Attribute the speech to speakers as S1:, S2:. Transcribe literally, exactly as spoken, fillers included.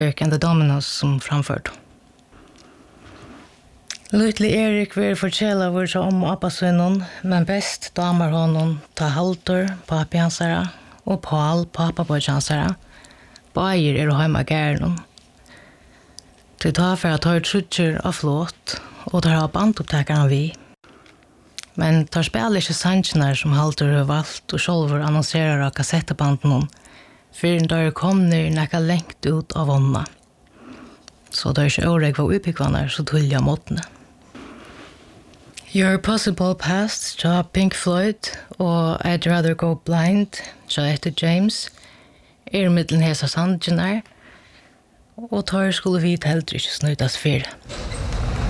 S1: Erik and the Dominos som framfört. Lutli Erik vil fortelle hvor så om appasønnen, men best damer honom ta Haltor, papi hansara, og Paul, pappa på hansara. Bajer er å heima gærnon. Til ta for at har trutcher av flåt, og tar ha bandopptakerne vi. Men tar spiller ikke sannsjoner som Haltor har valgt, og sjolver annonserer av kassettebanden, for da kom ned nekka lengt ut av vonna. Så det er ikke åreg var uppikvannar så tullja måttene. Your Possible Past, tja Pink Floyd, og I'd Rather Go Blind, tja etter James, er middelen hesa sannsjoner, og tar skulle vi heller ikke snutas fyrre.